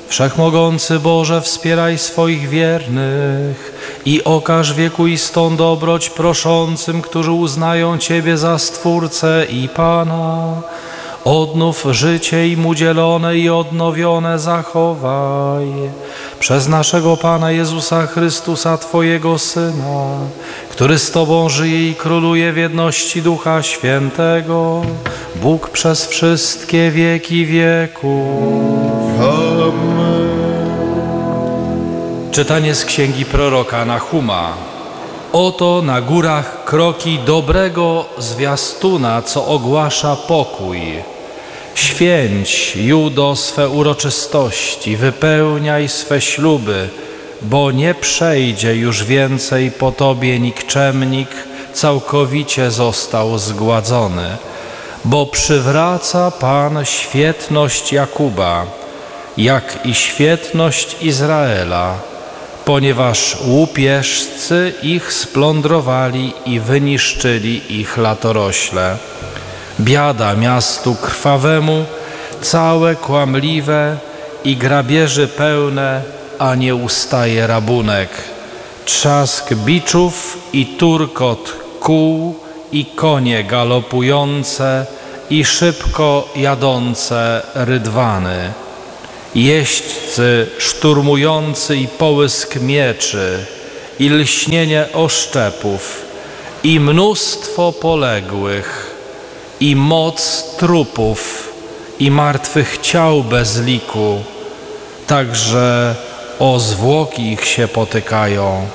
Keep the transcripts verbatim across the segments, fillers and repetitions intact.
Wszechmogący Boże, wspieraj swoich wiernych i okaż wiekuistą dobroć proszącym, którzy uznają Ciebie za Stwórcę i Pana. Odnów życie im udzielone i odnowione zachowaj. Przez naszego Pana Jezusa Chrystusa, Twojego Syna, który z Tobą żyje i króluje w jedności Ducha Świętego, Bóg przez wszystkie wieki wieków. Amen. Czytanie z księgi proroka Nahuma. Oto na górach kroki dobrego zwiastuna, co ogłasza pokój. Święć, Judo, swe uroczystości, wypełniaj swe śluby, bo nie przejdzie już więcej po tobie nikczemnik, całkowicie został zgładzony. Bo przywraca Pan świetność Jakuba, jak i świetność Izraela, ponieważ łupieżcy ich splądrowali i wyniszczyli ich latorośle. Biada miastu krwawemu, całe kłamliwe i grabieży pełne, a nie ustaje rabunek. Trzask biczów i turkot kół i konie galopujące i szybko jadące rydwany. Jeźdźcy szturmujący i połysk mieczy i lśnienie oszczepów i mnóstwo poległych i moc trupów i martwych ciał bez liku, także o zwłoki ich się potykają.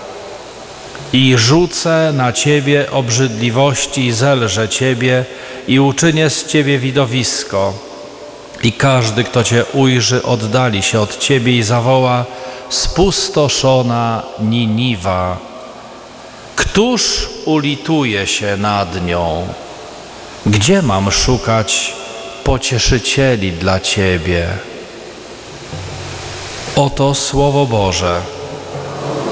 I rzucę na Ciebie obrzydliwości i zelżę Ciebie i uczynię z Ciebie widowisko. I każdy, kto Cię ujrzy, oddali się od Ciebie i zawoła: spustoszona Niniwa. Któż ulituje się nad nią? Gdzie mam szukać pocieszycieli dla Ciebie? Oto Słowo Boże.